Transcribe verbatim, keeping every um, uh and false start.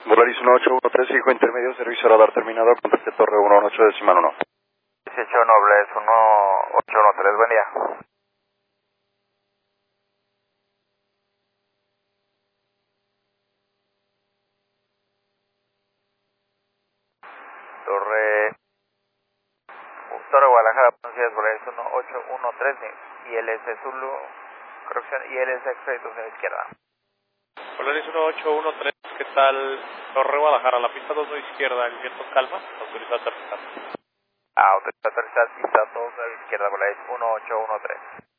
Volaris uno ocho uno tres, hijo intermedio, servicio radar terminado, contacte torre uno uno ocho decimal uno. dieciocho Nobles uno ocho uno tres, buen día. Torre, Torre Guadalajara, buenos días, Volaris uno ocho uno tres, I L S Zulu, corrección, I L S X-ray, dos a la izquierda. Volaris uno ocho uno tres, ¿qué tal? Torre Guadalajara, la pista dos a la izquierda, el viento calma, autorizado a aterrizar. Ah, autorizado a aterrizar, pista dos a la izquierda, Volaris uno ocho uno tres.